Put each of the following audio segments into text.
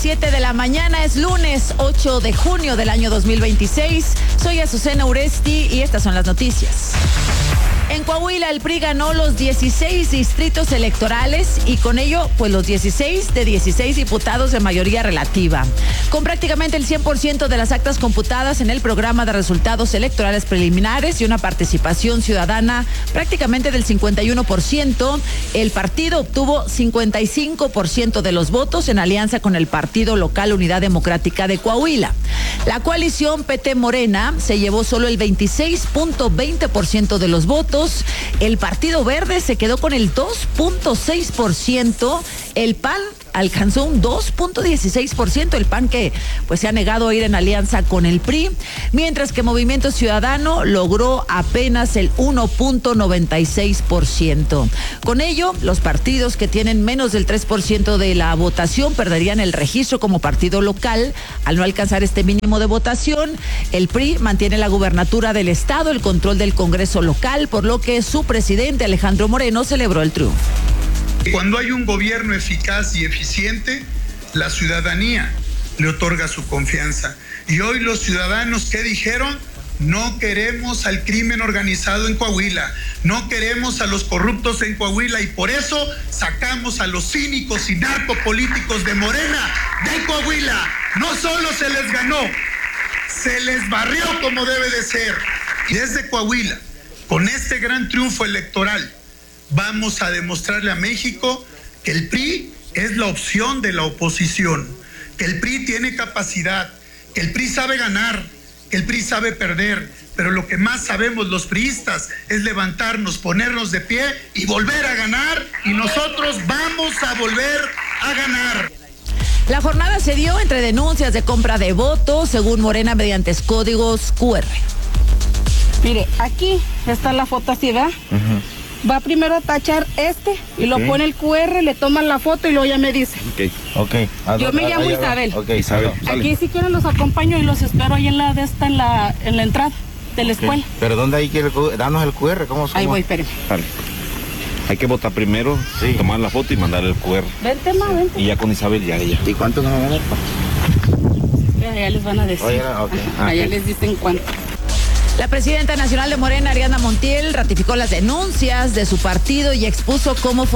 7 de la mañana, es lunes 8 de junio del año 2026. Soy Azucena Uresti y estas son las noticias. En Coahuila, el PRI ganó los 16 distritos electorales y con ello, pues los 16 de 16 diputados de mayoría relativa. Con prácticamente el 100% de las actas computadas en el programa de resultados electorales preliminares y una participación ciudadana prácticamente del 51%, el partido obtuvo 55% de los votos en alianza con el partido local Unidad Democrática de Coahuila. La coalición PT Morena se llevó solo el 26.20% de los votos. El Partido Verde se quedó con el 2.6%, el PAN alcanzó un 2.16%, el PAN que pues se ha negado a ir en alianza con el PRI, mientras que Movimiento Ciudadano logró apenas el 1.96%. Con ello, los partidos que tienen menos del 3% de la votación perderían el registro como partido local. Al no alcanzar este mínimo de votación, el PRI mantiene la gubernatura del estado, el control del Congreso local, por lo que su presidente Alejandro Moreno celebró el triunfo. Cuando hay un gobierno eficaz y eficiente, la ciudadanía le otorga su confianza. Y hoy los ciudadanos, ¿qué dijeron? No queremos al crimen organizado en Coahuila, no queremos a los corruptos en Coahuila y por eso sacamos a los cínicos y narcopolíticos de Morena de Coahuila. No solo se les ganó, se les barrió como debe de ser. Y desde Coahuila, con este gran triunfo electoral, vamos a demostrarle a México que el PRI es la opción de la oposición, que el PRI tiene capacidad, que el PRI sabe ganar, que el PRI sabe perder, pero lo que más sabemos los priistas es levantarnos, ponernos de pie y volver a ganar, y nosotros vamos a volver a ganar. La jornada se dio entre denuncias de compra de votos, según Morena, mediante códigos QR. Mire, aquí está la foto así, ¿verdad? Va primero a tachar y lo pone el QR, le toman la foto y luego ya me dice. Okay. Yo me llamo Isabel. Isabel. Aquí si quieren los acompaño y los espero ahí en la entrada de la escuela. ¿Pero dónde hay que darnos el QR? ¿Cómo? Ahí voy, espérenme. Vale. Hay que votar primero, tomar la foto y mandar el QR. Vente, vente. Y ya con Isabel ya ella. ¿Y cuánto nos van a dar? Allá les van a decir. Allá les dicen cuánto. La presidenta nacional de Morena, Ariadna Montiel, ratificó las denuncias de su partido y expuso cómo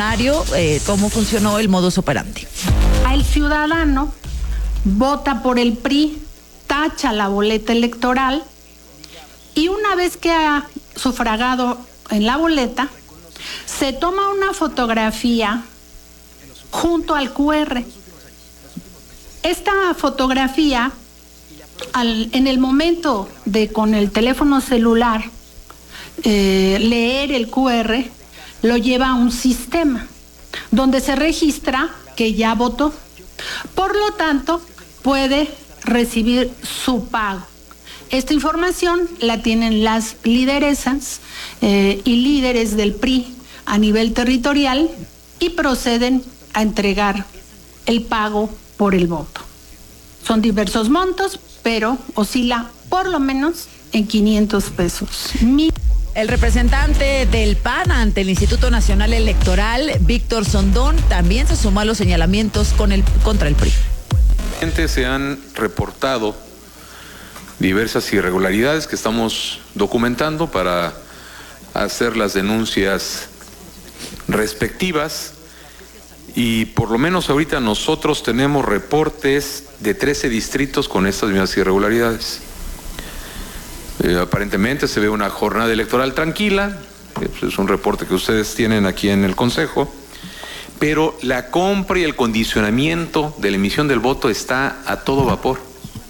funcionó el modus operandi. El ciudadano vota por el PRI, tacha la boleta electoral y una vez que ha sufragado en la boleta, se toma una fotografía junto al QR. Esta fotografía, en el momento de con el teléfono celular leer el QR, lo lleva a un sistema donde se registra que ya votó. Por lo tanto, puede recibir su pago. Esta información la tienen las lideresas y líderes del PRI a nivel territorial y proceden a entregar el pago por el voto. Son diversos montos, pero oscila por lo menos en 500 pesos. El representante del PAN ante el Instituto Nacional Electoral, Víctor Sondón, también se sumó a los señalamientos contra el PRI. Se han reportado diversas irregularidades que estamos documentando para hacer las denuncias respectivas. Y por lo menos ahorita nosotros tenemos reportes de 13 distritos con estas mismas irregularidades. Aparentemente se ve una jornada electoral tranquila, es un reporte que ustedes tienen aquí en el Consejo, pero la compra y el condicionamiento de la emisión del voto está a todo vapor,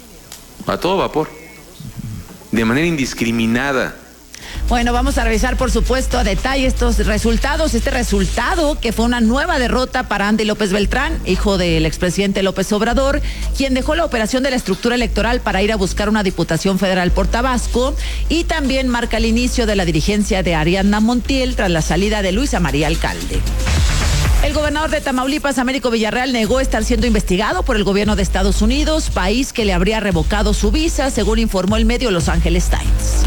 de manera indiscriminada. Bueno, vamos a revisar, por supuesto, a detalle estos resultados. Este resultado que fue una nueva derrota para Andy López Beltrán, hijo del expresidente López Obrador, quien dejó la operación de la estructura electoral para ir a buscar una diputación federal por Tabasco, y también marca el inicio de la dirigencia de Ariadna Montiel tras la salida de Luisa María Alcalde. El gobernador de Tamaulipas, Américo Villarreal, negó estar siendo investigado por el gobierno de Estados Unidos, país que le habría revocado su visa, según informó el medio Los Angeles Times.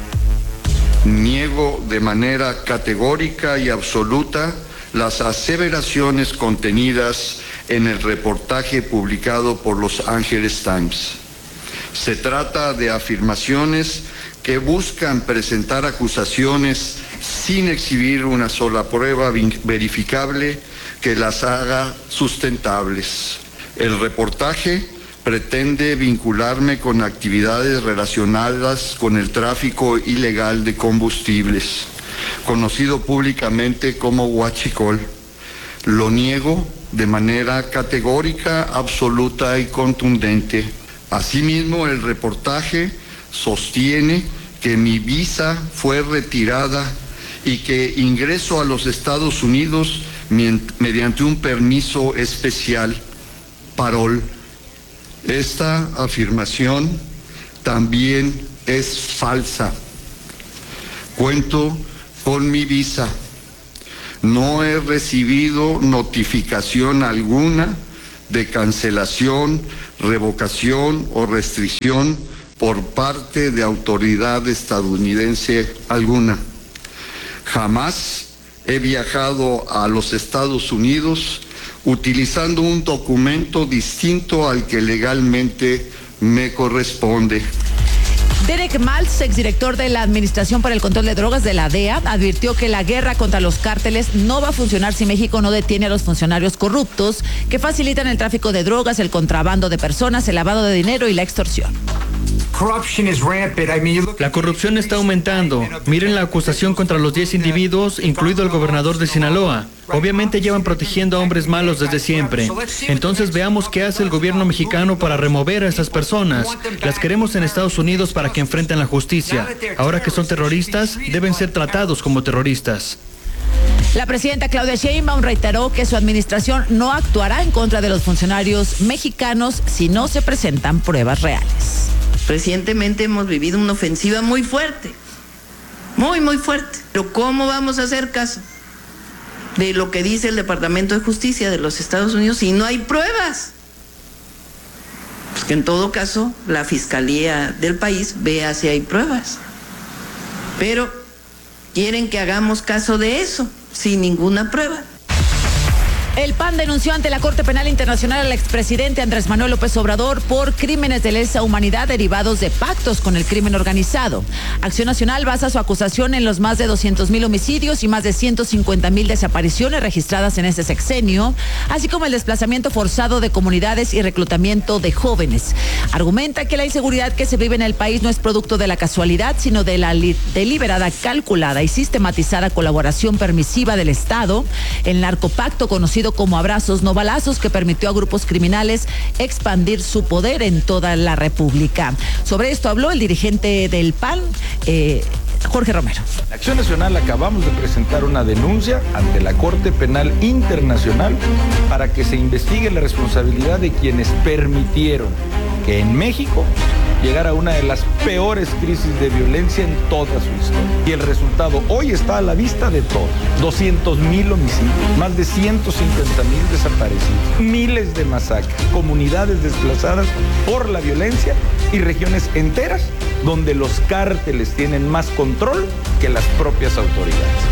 Niego de manera categórica y absoluta las aseveraciones contenidas en el reportaje publicado por Los Angeles Times. Se trata de afirmaciones que buscan presentar acusaciones sin exhibir una sola prueba verificable que las haga sustentables. El reportaje pretende vincularme con actividades relacionadas con el tráfico ilegal de combustibles, conocido públicamente como huachicol. Lo niego de manera categórica, absoluta y contundente. Asimismo, el reportaje sostiene que mi visa fue retirada y que ingreso a los Estados Unidos mediante un permiso especial, parol. Esta afirmación también es falsa. Cuento con mi visa. No he recibido notificación alguna de cancelación, revocación o restricción por parte de autoridad estadounidense alguna. Jamás he viajado a los Estados Unidos utilizando un documento distinto al que legalmente me corresponde. Derek Maltz, exdirector de la Administración para el Control de Drogas de la DEA, advirtió que la guerra contra los cárteles no va a funcionar si México no detiene a los funcionarios corruptos que facilitan el tráfico de drogas, el contrabando de personas, el lavado de dinero y la extorsión. La corrupción está aumentando. Miren la acusación contra los 10 individuos, incluido el gobernador de Sinaloa. Obviamente llevan protegiendo a hombres malos desde siempre. Entonces veamos qué hace el gobierno mexicano para remover a estas personas. Las queremos en Estados Unidos para que enfrenten la justicia. Ahora que son terroristas, deben ser tratados como terroristas. La presidenta Claudia Sheinbaum reiteró que su administración no actuará en contra de los funcionarios mexicanos si no se presentan pruebas reales. Recientemente hemos vivido una ofensiva muy fuerte, muy fuerte. Pero ¿cómo vamos a hacer caso de lo que dice el Departamento de Justicia de los Estados Unidos si no hay pruebas? Pues que en todo caso la Fiscalía del país vea si hay pruebas. Pero quieren que hagamos caso de eso sin ninguna prueba. El PAN denunció ante la Corte Penal Internacional al expresidente Andrés Manuel López Obrador por crímenes de lesa humanidad derivados de pactos con el crimen organizado. Acción Nacional basa su acusación en los más de 200,000 homicidios y más de 150,000 desapariciones registradas en ese sexenio, así como el desplazamiento forzado de comunidades y reclutamiento de jóvenes. Argumenta que la inseguridad que se vive en el país no es producto de la casualidad, sino de la deliberada, calculada y sistematizada colaboración permisiva del Estado, el narcopacto conocido como abrazos no balazos, que permitió a grupos criminales expandir su poder en toda la República. Sobre esto habló el dirigente del PAN, Jorge Romero. En Acción Nacional acabamos de presentar una denuncia ante la Corte Penal Internacional para que se investigue la responsabilidad de quienes permitieron que en México llegara una de las peores crisis de violencia en toda su historia. Y el resultado hoy está a la vista de todos. 200,000 homicidios, más de 150,000 desaparecidos, miles de masacres, comunidades desplazadas por la violencia y regiones enteras donde los cárteles tienen más control que las propias autoridades.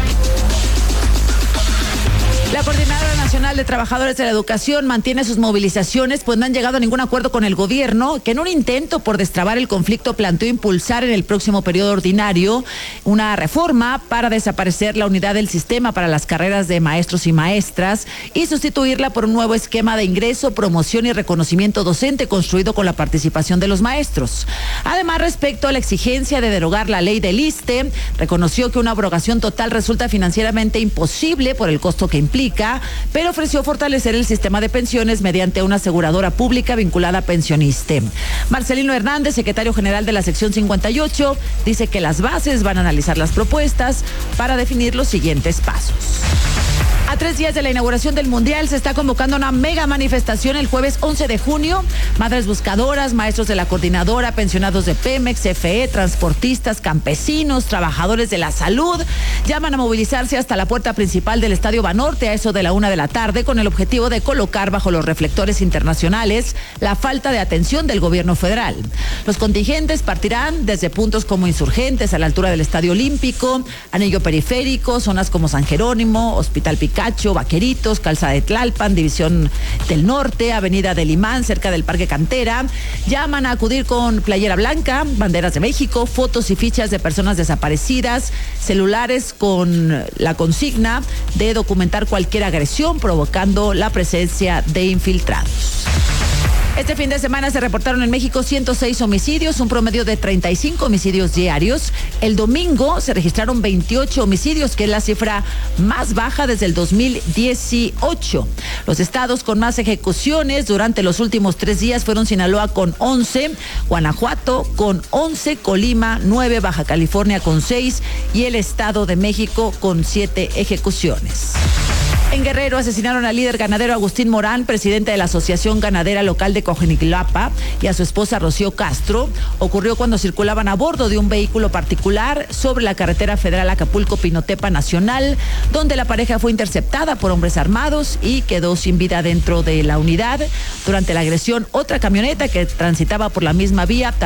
La Coordinadora Nacional de Trabajadores de la Educación mantiene sus movilizaciones, pues no han llegado a ningún acuerdo con el gobierno, que en un intento por destrabar el conflicto planteó impulsar en el próximo periodo ordinario una reforma para desaparecer la unidad del sistema para las carreras de maestros y maestras y sustituirla por un nuevo esquema de ingreso, promoción y reconocimiento docente construido con la participación de los maestros. Además, respecto a la exigencia de derogar la ley del ISSSTE, reconoció que una abrogación total resulta financieramente imposible por el costo que implica, pero ofreció fortalecer el sistema de pensiones mediante una aseguradora pública vinculada a Pensioniste. Marcelino Hernández, secretario general de la sección 58, dice que las bases van a analizar las propuestas para definir los siguientes pasos. A 3 días de la inauguración del Mundial se está convocando una mega manifestación el jueves 11 de junio. Madres buscadoras, maestros de la coordinadora, pensionados de Pemex, CFE, transportistas, campesinos, trabajadores de la salud llaman a movilizarse hasta la puerta principal del Estadio Banorte a eso de la 1 p.m. con el objetivo de colocar bajo los reflectores internacionales la falta de atención del gobierno federal. Los contingentes partirán desde puntos como Insurgentes a la altura del Estadio Olímpico, Anillo Periférico, zonas como San Jerónimo, Hospital Picasso, Picacho, Vaqueritos, Calzada de Tlalpan, División del Norte, Avenida del Imán, cerca del Parque Cantera. Llaman a acudir con playera blanca, banderas de México, fotos y fichas de personas desaparecidas, celulares con la consigna de documentar cualquier agresión provocando la presencia de infiltrados. Este fin de semana se reportaron en México 106 homicidios, un promedio de 35 homicidios diarios. El domingo se registraron 28 homicidios, que es la cifra más baja desde el 2018. Los estados con más ejecuciones durante los últimos 3 días fueron Sinaloa con 11, Guanajuato con 11, Colima 9, Baja California con 6 y el Estado de México con 7 ejecuciones. En Guerrero asesinaron al líder ganadero Agustín Morán, presidente de la Asociación Ganadera Local de Coajimalpa, y a su esposa Rocío Castro. Ocurrió cuando circulaban a bordo de un vehículo particular sobre la carretera federal Acapulco-Pinotepa Nacional, donde la pareja fue interceptada por hombres armados y quedó sin vida dentro de la unidad. Durante la agresión, otra camioneta que transitaba por la misma vía